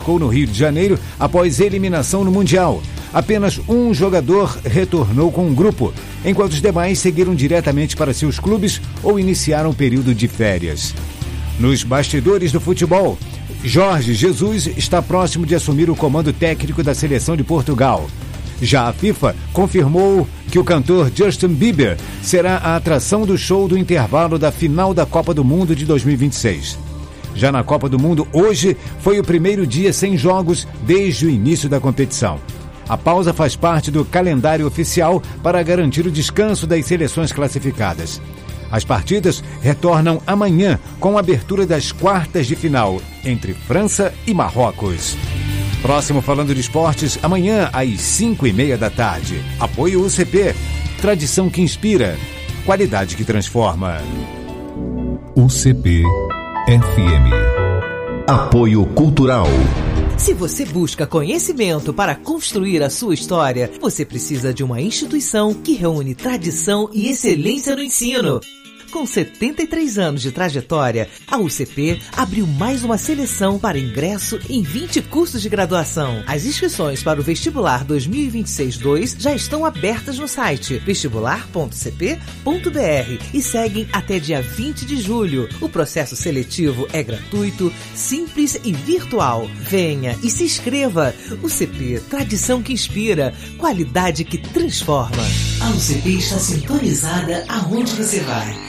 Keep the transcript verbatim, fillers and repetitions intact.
ficou no Rio de Janeiro após eliminação no Mundial. Apenas um jogador retornou com um grupo, enquanto os demais seguiram diretamente para seus clubes ou iniciaram o período de férias. Nos bastidores do futebol, Jorge Jesus está próximo de assumir o comando técnico da seleção de Portugal. Já a FIFA confirmou que o cantor Justin Bieber será a atração do show do intervalo da final da Copa do Mundo de dois mil e vinte e seis. Já na Copa do Mundo, hoje foi o primeiro dia sem jogos desde o início da competição. A pausa faz parte do calendário oficial para garantir o descanso das seleções classificadas. As partidas retornam amanhã com a abertura das quartas de final entre França e Marrocos. Próximo Falando de Esportes, amanhã às cinco e meia da tarde. Apoio U C P. Tradição que inspira. Qualidade que transforma. U C P F M. Apoio Cultural. Se você busca conhecimento para construir a sua história, você precisa de uma instituição que reúne tradição e excelência no ensino. Com setenta e três anos de trajetória, a U C P abriu mais uma seleção para ingresso em vinte cursos de graduação. As inscrições para o Vestibular dois mil e vinte e seis dois já estão abertas no site vestibular ponto c p ponto b r e seguem até dia vinte de julho. O processo seletivo é gratuito, simples e virtual. Venha e se inscreva. U C P, tradição que inspira, qualidade que transforma. A U C P está sintonizada aonde você vai.